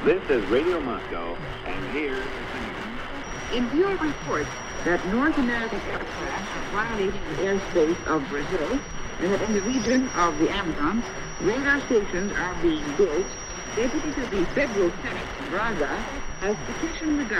This is Radio Moscow, and here is the news. In view of reports that North American aircraft are violating the airspace of Brazil, and that in the region of the Amazon, radar stations are being built, Deputy to the Federal Senate, Braga, has petitioned the government